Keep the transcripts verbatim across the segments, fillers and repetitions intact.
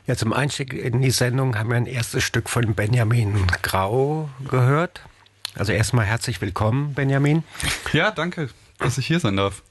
Ja, zum Einstieg in die Sendung haben wir ein erstes Stück von Benjamin Grau gehört. Also erstmal herzlich willkommen, Benjamin. Ja, danke, dass ich hier sein darf.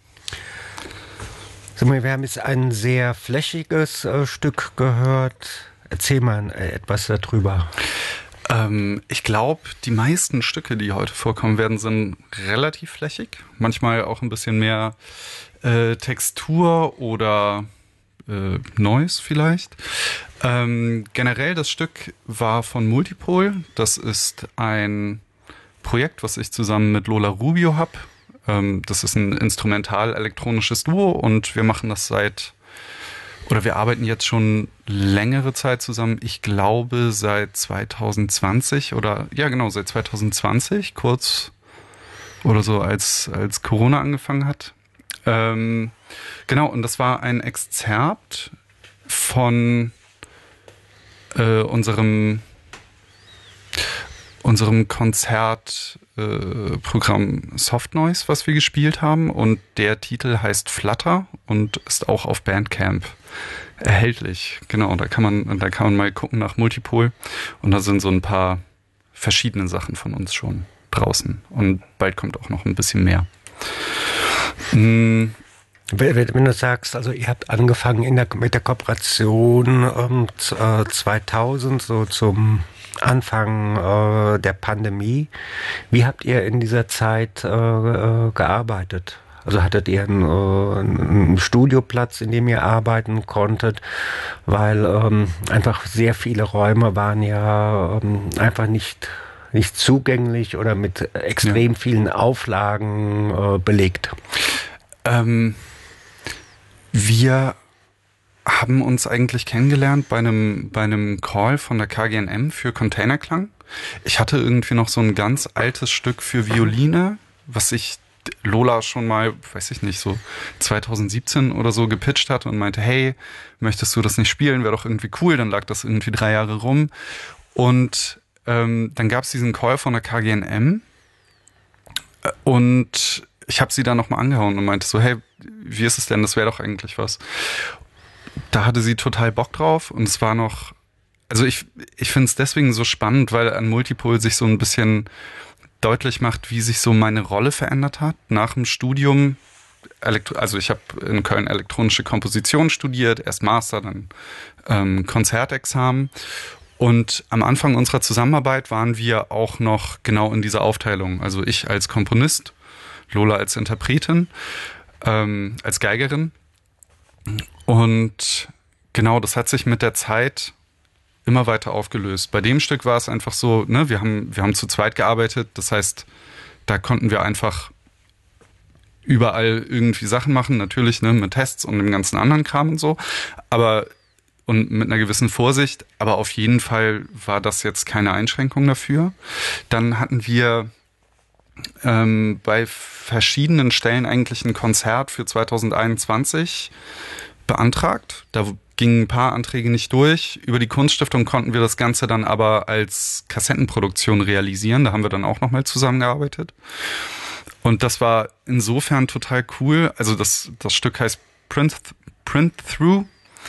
Wir haben jetzt ein sehr flächiges äh, Stück gehört. Erzähl mal äh, etwas darüber. Ähm, ich glaube, die meisten Stücke, die heute vorkommen werden, sind relativ flächig. Manchmal auch ein bisschen mehr äh, Textur oder äh, Noise vielleicht. Ähm, generell, das Stück war von Multipol. Das ist ein Projekt, was ich zusammen mit Lola Rubio habe. Ähm, das ist ein instrumental-elektronisches Duo und wir machen das seit, oder wir arbeiten jetzt schon längere Zeit zusammen. Ich glaube seit zwanzig zwanzig oder, ja genau, seit zwanzig zwanzig, kurz oder so, als, als Corona angefangen hat. Ähm, genau, und das war ein Exzerpt von äh, unserem unserem Konzertprogramm äh, Soft Noise, was wir gespielt haben. Und der Titel heißt Flutter und ist auch auf Bandcamp erhältlich. Genau, da kann man, da kann man mal gucken nach Multipol. Und da sind so ein paar verschiedene Sachen von uns schon draußen. Und bald kommt auch noch ein bisschen mehr. Mhm. Wenn du sagst, also ihr habt angefangen in der, mit der Kooperation ähm, zweitausend, so zum Anfang äh, der Pandemie. Wie habt ihr in dieser Zeit äh, gearbeitet? Also hattet ihr einen, äh, einen Studioplatz, in dem ihr arbeiten konntet? Weil ähm, einfach sehr viele Räume waren ja ähm, einfach nicht, nicht zugänglich oder mit extrem ja. vielen Auflagen äh, belegt. Ähm, wir haben uns eigentlich kennengelernt bei einem, bei einem Call von der K G N M für Containerklang. Ich hatte irgendwie noch so ein ganz altes Stück für Violine, was ich Lola schon mal, weiß ich nicht, so zwanzig siebzehn oder so gepitcht hat und meinte, hey, möchtest du das nicht spielen? Wäre doch irgendwie cool. Dann lag das irgendwie drei Jahre rum. Und ähm, dann gab es diesen Call von der K G N M und ich habe sie dann nochmal angehauen und meinte so, hey, wie ist es denn? Das wäre doch eigentlich was. Da hatte sie total Bock drauf und es war noch, also ich, ich finde es deswegen so spannend, weil an Multipol sich so ein bisschen deutlich macht, wie sich so meine Rolle verändert hat. Nach dem Studium, also ich habe in Köln elektronische Komposition studiert, erst Master, dann ähm, Konzertexamen. Und am Anfang unserer Zusammenarbeit waren wir auch noch genau in dieser Aufteilung. Also ich als Komponist, Lola als Interpretin, ähm, als Geigerin. Und genau, das hat sich mit der Zeit immer weiter aufgelöst. Bei dem Stück war es einfach so, ne, wir haben, wir haben zu zweit gearbeitet, das heißt, da konnten wir einfach überall irgendwie Sachen machen, natürlich, ne, mit Tests und dem ganzen anderen Kram und so, aber und mit einer gewissen Vorsicht, aber auf jeden Fall war das jetzt keine Einschränkung dafür. Dann hatten wir ähm, bei verschiedenen Stellen eigentlich ein Konzert für zwanzig einundzwanzig beantragt. Da gingen ein paar Anträge nicht durch. Über die Kunststiftung konnten wir das Ganze dann aber als Kassettenproduktion realisieren. Da haben wir dann auch nochmal zusammengearbeitet. Und das war insofern total cool. Also das, das Stück heißt Print, Print Through.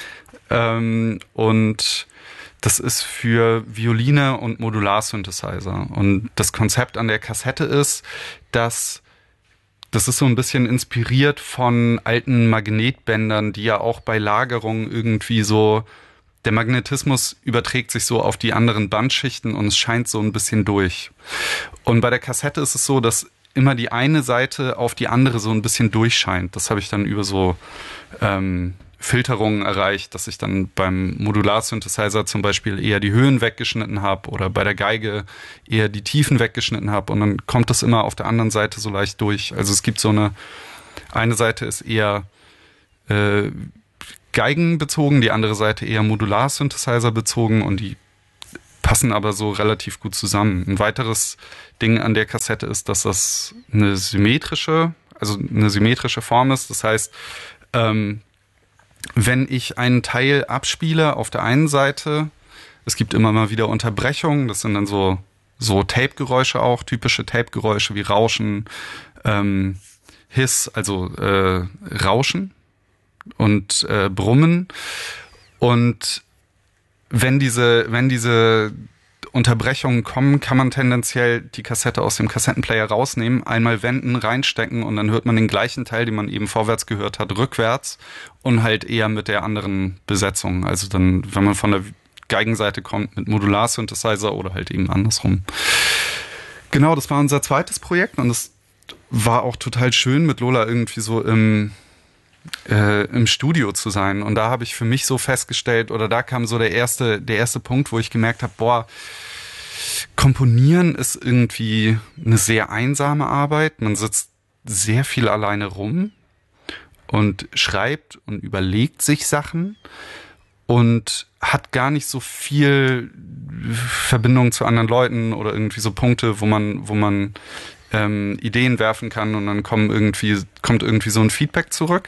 Ähm, und das ist für Violine und Modular-Synthesizer. Und das Konzept an der Kassette ist, dass das ist so ein bisschen inspiriert von alten Magnetbändern, die ja auch bei Lagerung irgendwie so, der Magnetismus überträgt sich so auf die anderen Bandschichten und es scheint so ein bisschen durch. Und bei der Kassette ist es so, dass immer die eine Seite auf die andere so ein bisschen durchscheint. Das habe ich dann über so ähm, Filterungen erreicht, dass ich dann beim Modular-Synthesizer zum Beispiel eher die Höhen weggeschnitten habe oder bei der Geige eher die Tiefen weggeschnitten habe und dann kommt das immer auf der anderen Seite so leicht durch. Also es gibt so eine, eine Seite ist eher äh, Geigenbezogen, die andere Seite eher Modular-Synthesizer bezogen und die passen aber so relativ gut zusammen. Ein weiteres Ding an der Kassette ist, dass das eine symmetrische, also eine symmetrische Form ist. Das heißt, ähm, wenn ich einen Teil abspiele auf der einen Seite, es gibt immer mal wieder Unterbrechungen, das sind dann so, so Tape-Geräusche auch, typische Tape-Geräusche wie Rauschen, ähm, Hiss, also äh, Rauschen und äh, Brummen. Und wenn diese, wenn diese Unterbrechungen kommen, kann man tendenziell die Kassette aus dem Kassettenplayer rausnehmen, einmal wenden, reinstecken und dann hört man den gleichen Teil, den man eben vorwärts gehört hat, rückwärts und halt eher mit der anderen Besetzung. Also dann, wenn man von der Geigenseite kommt, mit Modular-Synthesizer oder halt eben andersrum. Genau, das war unser zweites Projekt und das war auch total schön, mit Lola irgendwie so im Äh, im Studio zu sein. Und da habe ich für mich so festgestellt, oder da kam so der erste, der erste Punkt, wo ich gemerkt habe, boah, Komponieren ist irgendwie eine sehr einsame Arbeit. Man sitzt sehr viel alleine rum und schreibt und überlegt sich Sachen und hat gar nicht so viel Verbindung zu anderen Leuten oder irgendwie so Punkte, wo man, wo man ähm, Ideen werfen kann und dann kommen irgendwie, kommt irgendwie so ein Feedback zurück.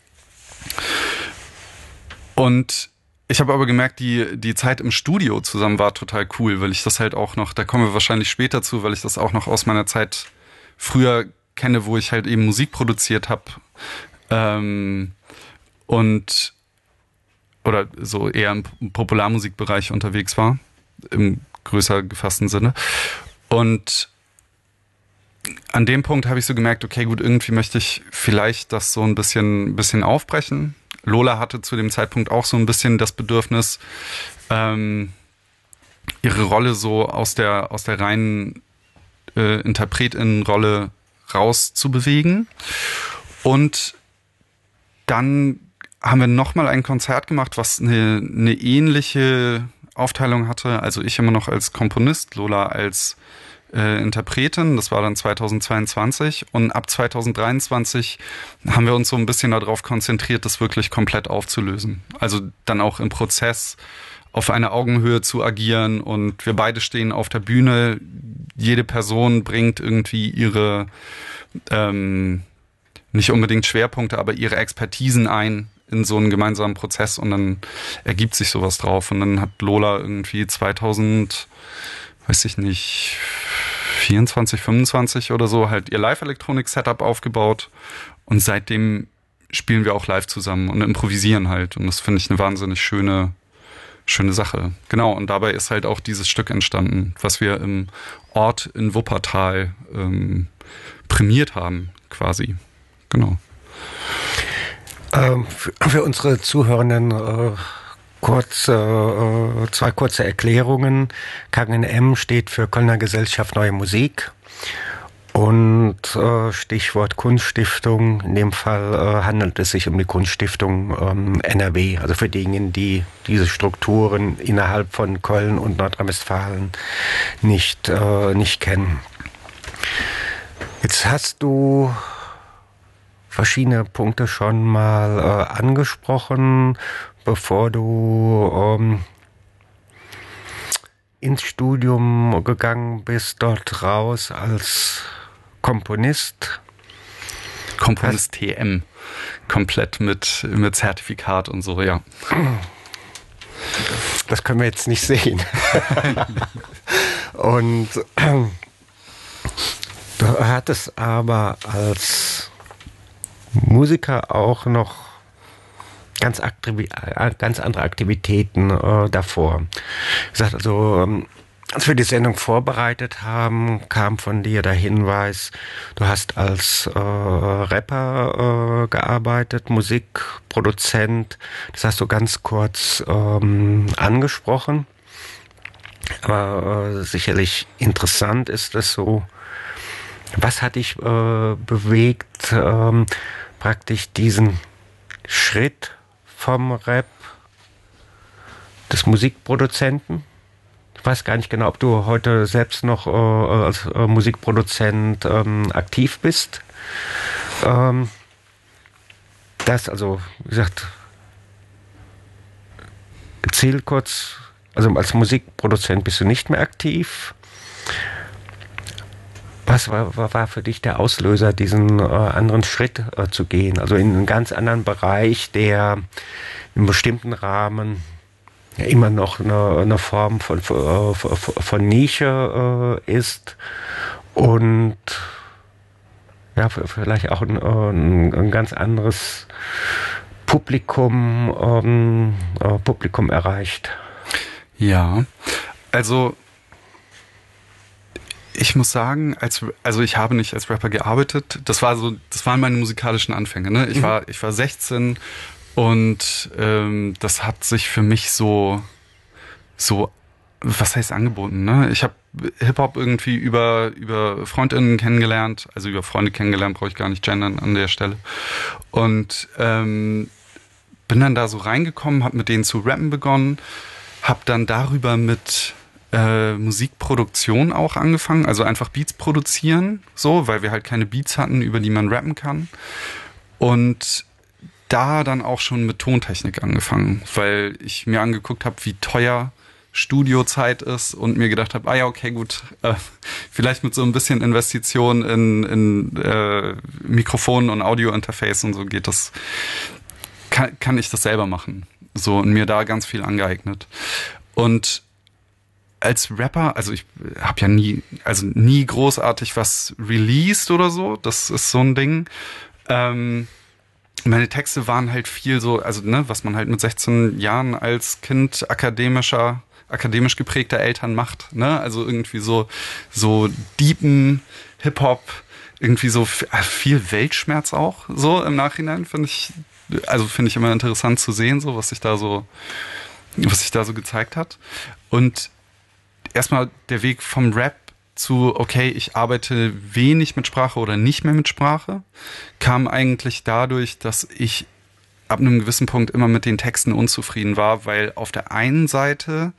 Und ich habe aber gemerkt, die, die Zeit im Studio zusammen war total cool, weil ich das halt auch noch, da kommen wir wahrscheinlich später zu, weil ich das auch noch aus meiner Zeit früher kenne, wo ich halt eben Musik produziert habe. Ähm, und oder so eher im Popularmusikbereich unterwegs war, im größer gefassten Sinne. Und an dem Punkt habe ich so gemerkt, okay, gut, irgendwie möchte ich vielleicht das so ein bisschen, bisschen aufbrechen. Lola hatte zu dem Zeitpunkt auch so ein bisschen das Bedürfnis, ähm, ihre Rolle so aus der, aus der reinen äh, Interpretin-Rolle rauszubewegen. Und dann haben wir nochmal ein Konzert gemacht, was eine, eine ähnliche Aufteilung hatte. Also ich immer noch als Komponist, Lola als Äh, Interpretin, das war dann zweitausendzweiundzwanzig und ab zweitausenddreiundzwanzig haben wir uns so ein bisschen darauf konzentriert, das wirklich komplett aufzulösen. Also dann auch im Prozess auf einer Augenhöhe zu agieren und wir beide stehen auf der Bühne, jede Person bringt irgendwie ihre ähm, nicht unbedingt Schwerpunkte, aber ihre Expertisen ein in so einen gemeinsamen Prozess und dann ergibt sich sowas drauf und dann hat Lola irgendwie zweitausend, weiß ich nicht, vierundzwanzig, fünfundzwanzig oder so, halt ihr Live-Elektronik-Setup aufgebaut und seitdem spielen wir auch live zusammen und improvisieren halt und das finde ich eine wahnsinnig schöne, schöne Sache. Genau, und dabei ist halt auch dieses Stück entstanden, was wir im Ort in Wuppertal ähm, prämiert haben, quasi. Genau. Ähm, für, für unsere Zuhörenden äh Kurz, äh, zwei kurze Erklärungen. K G N M steht für Kölner Gesellschaft Neue Musik und äh, Stichwort Kunststiftung. In dem Fall äh, handelt es sich um die Kunststiftung ähm, N R W. Also für diejenigen, die diese Strukturen innerhalb von Köln und Nordrhein-Westfalen nicht, äh, nicht kennen. Jetzt hast du verschiedene Punkte schon mal äh, angesprochen, bevor du ähm, ins Studium gegangen bist, dort raus als Komponist. Komponist T M, komplett mit, mit Zertifikat und so, ja. Das können wir jetzt nicht sehen. Und äh, du hattest aber als Musiker auch noch ganz, aktivi- ganz andere Aktivitäten äh, davor. Wie gesagt, also ähm, als wir die Sendung vorbereitet haben, kam von dir der Hinweis, du hast als äh, Rapper äh, gearbeitet, Musikproduzent. Das hast du ganz kurz ähm, angesprochen. Aber äh, sicherlich interessant ist es so, was hat dich äh, bewegt, ähm, praktisch diesen Schritt vom Rap des Musikproduzenten? Ich weiß gar nicht genau, ob du heute selbst noch äh, als äh, Musikproduzent ähm, aktiv bist. Ähm, das, also, wie gesagt, erzähl kurz, also als Musikproduzent bist du nicht mehr aktiv. Was war, war für dich der Auslöser, diesen äh, anderen Schritt äh, zu gehen? Also in einen ganz anderen Bereich, der in bestimmten Rahmen ja immer noch eine, eine Form von, von, von Nische äh, ist und ja, vielleicht auch ein, ein, ein ganz anderes Publikum, ähm, äh, Publikum erreicht. Ja, also ich muss sagen, als also ich habe nicht als Rapper gearbeitet. Das war so, das waren meine musikalischen Anfänge. Ne? Ich mhm. war ich war sechzehn und ähm, das hat sich für mich so so was heißt angeboten. Ne? Ich habe Hip-Hop irgendwie über über Freundinnen kennengelernt, also über Freunde kennengelernt, brauche ich gar nicht gendern an der Stelle. Und ähm, bin dann da so reingekommen, habe mit denen zu rappen begonnen, habe dann darüber mit äh, Musikproduktion auch angefangen, also einfach Beats produzieren, so, weil wir halt keine Beats hatten, über die man rappen kann. Und da dann auch schon mit Tontechnik angefangen, weil ich mir angeguckt habe, wie teuer Studiozeit ist und mir gedacht habe, ah ja, okay, gut, äh, vielleicht mit so ein bisschen Investition in, in äh, Mikrofon und Audiointerface und so geht das, kann, kann ich das selber machen. So, und mir da ganz viel angeeignet. Und als Rapper, also ich habe ja nie, also nie großartig was released oder so, das ist so ein Ding. Ähm, meine Texte waren halt viel so, also ne, was man halt mit sechzehn Jahren als Kind akademischer, akademisch geprägter Eltern macht, ne, also irgendwie so, so deepen Hip-Hop, irgendwie so viel Weltschmerz auch, so im Nachhinein, finde ich, also finde ich immer interessant zu sehen, so, was sich da so, was sich da so gezeigt hat. Und erstmal der Weg vom Rap zu, okay, ich arbeite wenig mit Sprache oder nicht mehr mit Sprache, kam eigentlich dadurch, dass ich ab einem gewissen Punkt immer mit den Texten unzufrieden war, weil auf der einen Seite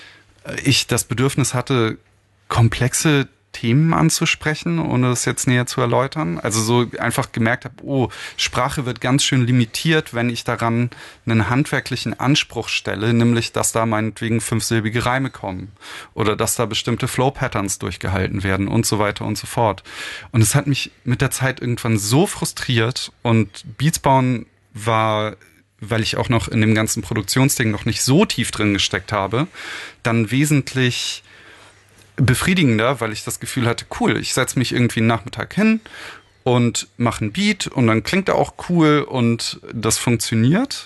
ich das Bedürfnis hatte, komplexe Themen anzusprechen, ohne das jetzt näher zu erläutern. Also so einfach gemerkt habe, oh, Sprache wird ganz schön limitiert, wenn ich daran einen handwerklichen Anspruch stelle, nämlich, dass da meinetwegen fünfsilbige Reime kommen oder dass da bestimmte Flow-Patterns durchgehalten werden und so weiter und so fort. Und es hat mich mit der Zeit irgendwann so frustriert und Beats bauen war, weil ich auch noch in dem ganzen Produktionsding noch nicht so tief drin gesteckt habe, dann wesentlich befriedigender, weil ich das Gefühl hatte, cool, ich setze mich irgendwie einen Nachmittag hin und mache einen Beat und dann klingt er auch cool und das funktioniert.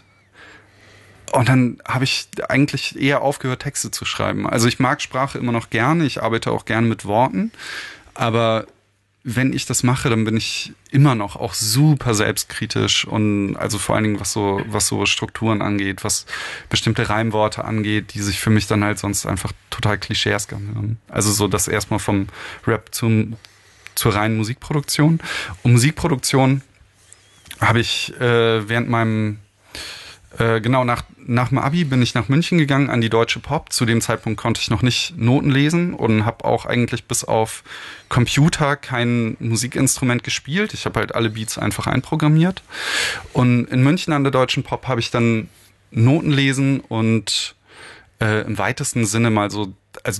Und dann habe ich eigentlich eher aufgehört, Texte zu schreiben. Also ich mag Sprache immer noch gerne, ich arbeite auch gerne mit Worten, aber wenn ich das mache, dann bin ich immer noch auch super selbstkritisch und also vor allen Dingen, was so, was so Strukturen angeht, was bestimmte Reimworte angeht, die sich für mich dann halt sonst einfach total klischeesk anhören. Also so das erstmal vom Rap zum, zur reinen Musikproduktion. Und Musikproduktion habe ich äh, während meinem Äh, genau, nach, nach dem Abi bin ich nach München gegangen an die Deutsche Pop. Zu dem Zeitpunkt konnte ich noch nicht Noten lesen und habe auch eigentlich bis auf Computer kein Musikinstrument gespielt. Ich habe halt alle Beats einfach einprogrammiert. Und in München an der Deutschen Pop habe ich dann Noten lesen und äh, im weitesten Sinne mal so, also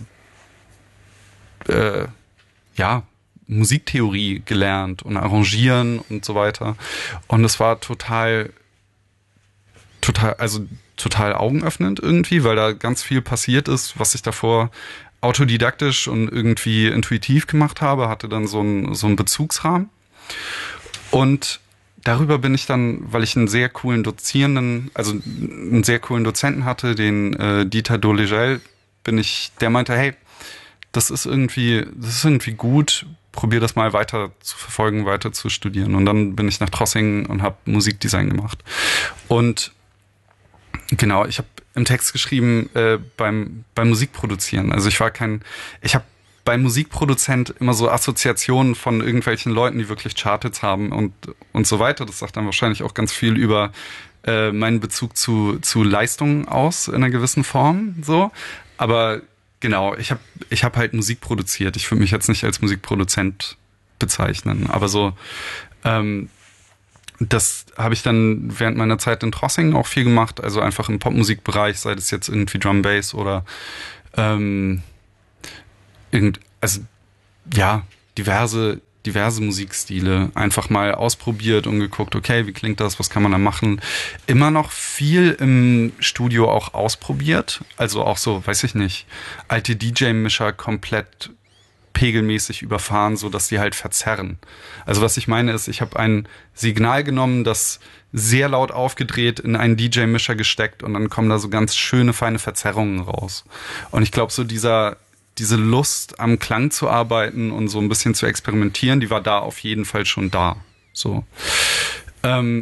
äh, ja, Musiktheorie gelernt und Arrangieren und so weiter. Und es war total total, also total augenöffnend irgendwie, weil da ganz viel passiert ist, was ich davor autodidaktisch und irgendwie intuitiv gemacht habe, hatte dann so einen, so einen Bezugsrahmen. Und darüber bin ich dann, weil ich einen sehr coolen Dozierenden, also einen sehr coolen Dozenten hatte, den äh, Dieter Dolegel, bin ich, der meinte, hey, das ist irgendwie, das ist irgendwie gut, probier das mal weiter zu verfolgen, weiter zu studieren. Und dann bin ich nach Trossingen und habe Musikdesign gemacht. Und genau, ich habe im Text geschrieben äh, beim beim Musikproduzieren. Also ich war kein, ich habe beim Musikproduzent immer so Assoziationen von irgendwelchen Leuten, die wirklich Charthits haben und und so weiter. Das sagt dann wahrscheinlich auch ganz viel über äh, meinen Bezug zu zu Leistungen aus in einer gewissen Form. So, aber genau, ich habe ich habe halt Musik produziert. Ich würde mich jetzt nicht als Musikproduzent bezeichnen, aber so. Ähm, Das habe ich dann während meiner Zeit in Trossingen auch viel gemacht, also einfach im Popmusikbereich, sei das jetzt irgendwie Drum Bass oder ähm, irgend, also ja, diverse, diverse Musikstile einfach mal ausprobiert und geguckt, okay, wie klingt das, was kann man da machen? Immer noch viel im Studio auch ausprobiert, also auch so, weiß ich nicht, alte D J-Mischer komplett pegelmäßig überfahren, so dass die halt verzerren. Also was ich meine ist, ich habe ein Signal genommen, das sehr laut aufgedreht in einen D J-Mischer gesteckt und dann kommen da so ganz schöne, feine Verzerrungen raus. Und ich glaube, so dieser, diese Lust am Klang zu arbeiten und so ein bisschen zu experimentieren, die war da auf jeden Fall schon da. So. Ähm,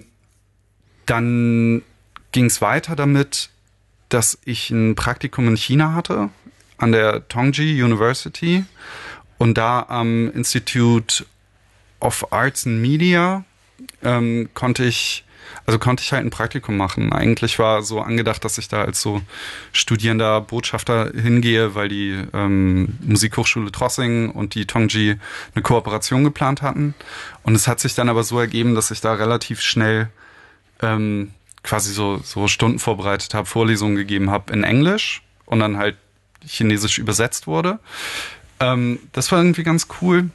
dann ging es weiter damit, dass ich ein Praktikum in China hatte, an der Tongji University und da am Institute of Arts and Media ähm, konnte ich, also konnte ich halt ein Praktikum machen. Eigentlich war so angedacht, dass ich da als so studierender Botschafter hingehe, weil die ähm, Musikhochschule Trossing und die Tongji eine Kooperation geplant hatten. Und es hat sich dann aber so ergeben, dass ich da relativ schnell ähm, quasi so, so Stunden vorbereitet habe, Vorlesungen gegeben habe in Englisch und dann halt Chinesisch übersetzt wurde. Ähm, das war irgendwie ganz cool.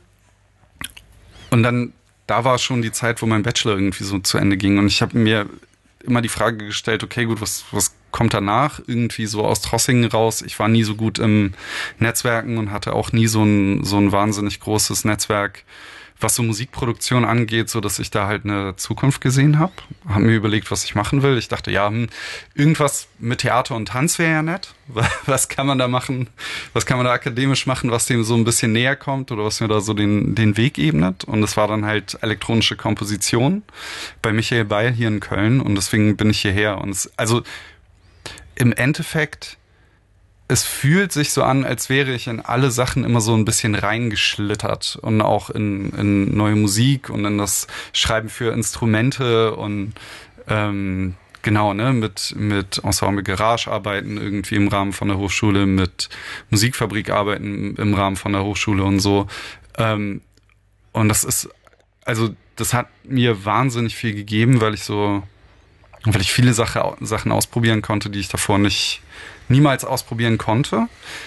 Und dann, da war schon die Zeit, wo mein Bachelor irgendwie so zu Ende ging. Und ich habe mir immer die Frage gestellt, okay, gut, was, was kommt danach? Irgendwie so aus Trossingen raus. Ich war nie so gut im Netzwerken und hatte auch nie so ein, so ein wahnsinnig großes Netzwerk, was so Musikproduktion angeht, so dass ich da halt eine Zukunft gesehen habe. Habe mir überlegt, was ich machen will. Ich dachte, ja, hm, irgendwas mit Theater und Tanz wäre ja nett. Was kann man da machen? Was kann man da akademisch machen, was dem so ein bisschen näher kommt oder was mir da so den, den Weg ebnet? Und es war dann halt elektronische Komposition bei Michael Beil hier in Köln und deswegen bin ich hierher. Und es, also im Endeffekt, es fühlt sich so an, als wäre ich in alle Sachen immer so ein bisschen reingeschlittert und auch in, in neue Musik und in das Schreiben für Instrumente und ähm, genau, ne, mit, mit Ensemble Garage arbeiten irgendwie im Rahmen von der Hochschule, mit Musikfabrik arbeiten im Rahmen von der Hochschule und so. Ähm, und das ist, also das hat mir wahnsinnig viel gegeben, weil ich so, weil ich viele Sache, Sachen ausprobieren konnte, die ich davor nicht niemals ausprobieren konnte.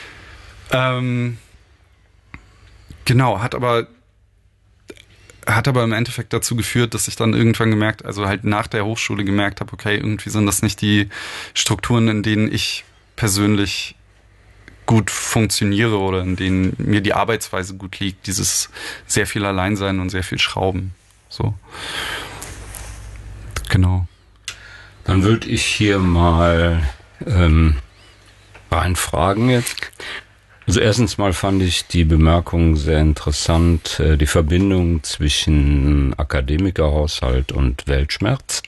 Ähm, genau, hat aber hat aber im Endeffekt dazu geführt, dass ich dann irgendwann gemerkt, also halt nach der Hochschule gemerkt habe, okay, irgendwie sind das nicht die Strukturen, in denen ich persönlich gut funktioniere oder in denen mir die Arbeitsweise gut liegt. Dieses sehr viel Alleinsein und sehr viel Schrauben. So. Genau. Dann würde ich hier mal ähm, reinfragen jetzt. Also erstens mal fand ich die Bemerkung sehr interessant, äh, die Verbindung zwischen Akademikerhaushalt und Weltschmerz.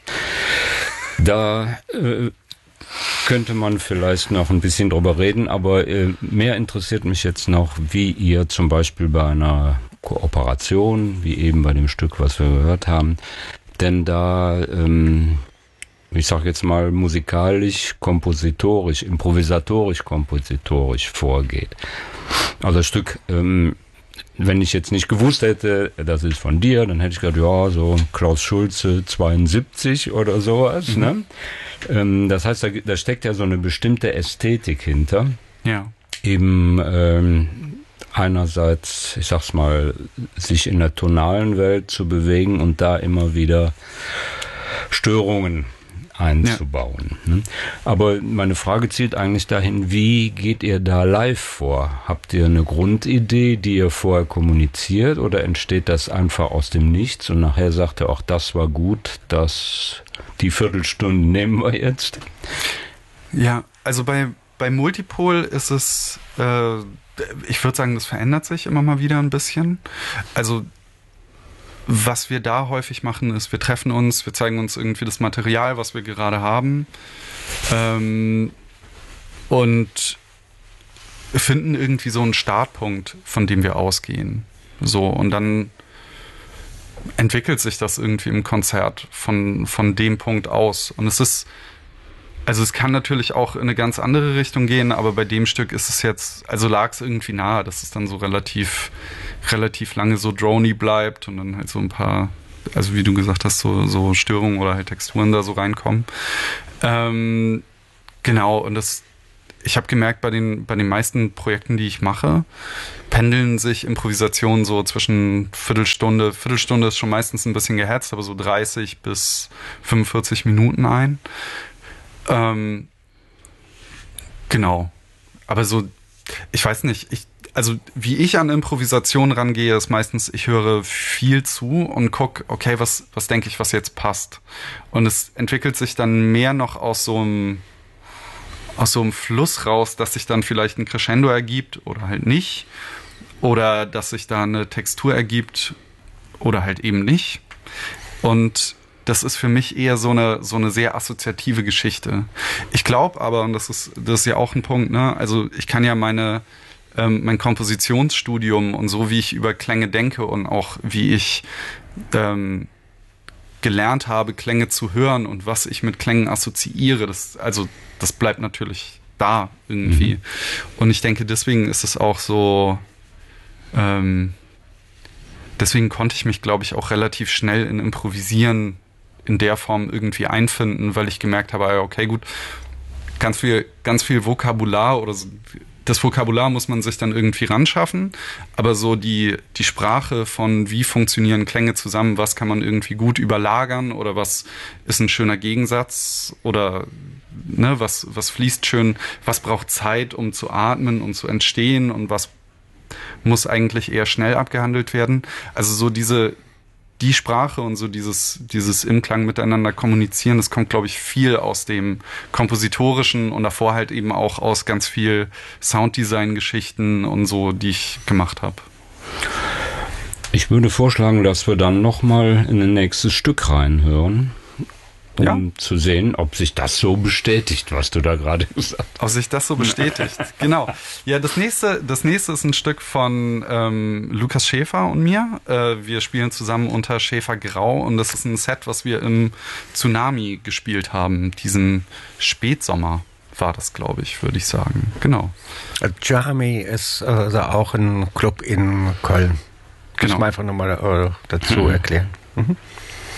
Da äh, könnte man vielleicht noch ein bisschen drüber reden, aber äh, mehr interessiert mich jetzt noch, wie ihr zum Beispiel bei einer Kooperation, wie eben bei dem Stück, was wir gehört haben, denn da ähm, ich sage jetzt mal musikalisch, kompositorisch, improvisatorisch, kompositorisch vorgeht. Also das Stück, ähm, wenn ich jetzt nicht gewusst hätte, das ist von dir, dann hätte ich gedacht, ja, so Klaus Schulze zweiundsiebzig oder sowas. Mhm. Ne? Ähm, das heißt, da, da steckt ja so eine bestimmte Ästhetik hinter. Ja. Eben ähm, einerseits, ich sag's mal, sich in der tonalen Welt zu bewegen und da immer wieder Störungen einzubauen. Ja. Aber meine Frage zielt eigentlich dahin, wie geht ihr da live vor? Habt ihr eine Grundidee, die ihr vorher kommuniziert, oder entsteht das einfach aus dem Nichts und nachher sagt ihr auch, das war gut, das, die Viertelstunde nehmen wir jetzt? Ja, also bei, bei Multipol ist es, äh, ich würde sagen, das verändert sich immer mal wieder ein bisschen. Also was wir da häufig machen, ist, wir treffen uns, wir zeigen uns irgendwie das Material, was wir gerade haben, ähm, und finden irgendwie so einen Startpunkt, von dem wir ausgehen. So, und dann entwickelt sich das irgendwie im Konzert von, von dem Punkt aus. Und es ist, also es kann natürlich auch in eine ganz andere Richtung gehen, aber bei dem Stück ist es jetzt, also lag es irgendwie nahe, dass es dann so relativ, relativ lange so drony bleibt und dann halt so ein paar, also wie du gesagt hast, so, so Störungen oder halt Texturen da so reinkommen. Ähm, genau, und das, ich habe gemerkt, bei den, bei den meisten Projekten, die ich mache, pendeln sich Improvisationen so zwischen Viertelstunde, Viertelstunde ist schon meistens ein bisschen gehetzt, aber so dreißig bis fünfundvierzig Minuten ein. Ähm, genau. Aber so, ich weiß nicht, ich, also wie ich an Improvisation rangehe, ist meistens, ich höre viel zu und gucke, okay, was, was denke ich, was jetzt passt. Und es entwickelt sich dann mehr noch aus so einem, aus so einem Fluss raus, dass sich dann vielleicht ein Crescendo ergibt oder halt nicht. Oder dass sich da eine Textur ergibt oder halt eben nicht. Und das ist für mich eher so eine, so eine sehr assoziative Geschichte. Ich glaube aber, und das ist, das ist ja auch ein Punkt, ne, also ich kann ja meine, ähm, mein Kompositionsstudium und so, wie ich über Klänge denke und auch wie ich ähm, gelernt habe, Klänge zu hören und was ich mit Klängen assoziiere, das, also das bleibt natürlich da irgendwie. Mhm. Und ich denke, deswegen ist es auch so, ähm, deswegen konnte ich mich, glaube ich, auch relativ schnell in Improvisieren in der Form irgendwie einfinden, weil ich gemerkt habe, okay, gut, ganz viel, ganz viel Vokabular oder so, das Vokabular muss man sich dann irgendwie ranschaffen, aber so die, die Sprache von wie funktionieren Klänge zusammen, was kann man irgendwie gut überlagern oder was ist ein schöner Gegensatz oder ne, was, was fließt schön, was braucht Zeit, um zu atmen und zu entstehen und was muss eigentlich eher schnell abgehandelt werden. Also so diese die Sprache und so dieses, dieses im Klang miteinander kommunizieren, das kommt, glaube ich, viel aus dem Kompositorischen und davor halt eben auch aus ganz viel Sounddesign-Geschichten und so, die ich gemacht habe. Ich würde vorschlagen, dass wir dann nochmal in ein nächstes Stück reinhören, um ja. zu sehen, ob sich das so bestätigt, was du da gerade gesagt hast. Ob sich das so bestätigt, genau. Ja, das nächste, das nächste ist ein Stück von ähm, Lukas Schäfer und mir. Äh, wir spielen zusammen unter Schäfer Grau und das ist ein Set, was wir im Tsunami gespielt haben, diesen Spätsommer war das, glaube ich, würde ich sagen. Genau. Tsunami ist also auch ein Club in Köln. Kann genau. ich mal einfach nochmal äh, dazu mhm. erklären. Mhm.